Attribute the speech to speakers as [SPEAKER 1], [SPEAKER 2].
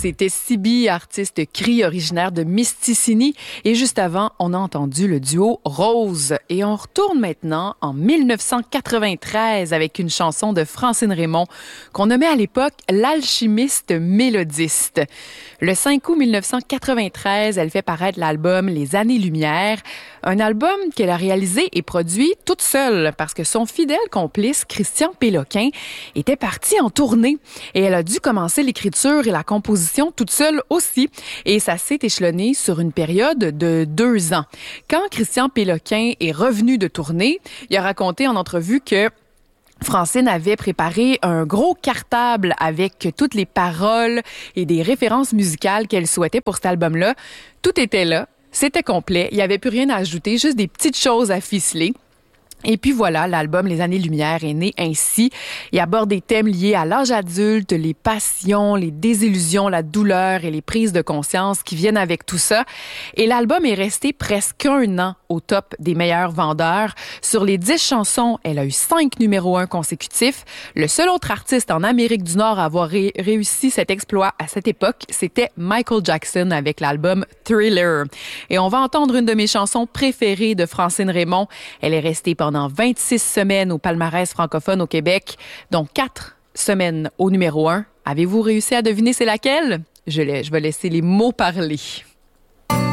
[SPEAKER 1] C'était Sibi, artiste cri originaire de Misticini. Et juste avant, on a entendu le duo Rose. Et on retourne maintenant en 1993 avec une chanson de Francine Raymond qu'on nommait à l'époque l'alchimiste mélodiste. Le 5 août 1993, elle fait paraître l'album Les Années-Lumière, un album qu'elle a réalisé et produit toute seule parce que son fidèle complice, Christian Péloquin, était parti en tournée. Et elle a dû commencer l'écriture et la composition toute seule aussi. Et ça s'est échelonné sur une période de 2 ans. Quand Christian Péloquin est revenu de tournée, il a raconté en entrevue que Francine avait préparé un gros cartable avec toutes les paroles et des références musicales qu'elle souhaitait pour cet album-là. Tout était là, c'était complet, il n'y avait plus rien à ajouter, juste des petites choses à ficeler. Et puis voilà, l'album Les Années-Lumière est né ainsi. Il aborde des thèmes liés à l'âge adulte, les passions, les désillusions, la douleur et les prises de conscience qui viennent avec tout ça. Et l'album est resté presque 1 an au top des meilleurs vendeurs. Sur les 10 chansons, elle a eu 5 numéros 1 consécutifs. Le seul autre artiste en Amérique du Nord à avoir réussi cet exploit à cette époque, c'était Michael Jackson avec l'album Thriller. Et on va entendre une de mes chansons préférées de Francine Raymond. Elle est restée pendant 26 semaines au palmarès francophone au Québec, dont 4 semaines au numéro 1. Avez-vous réussi à deviner c'est laquelle? Je vais laisser les mots parler.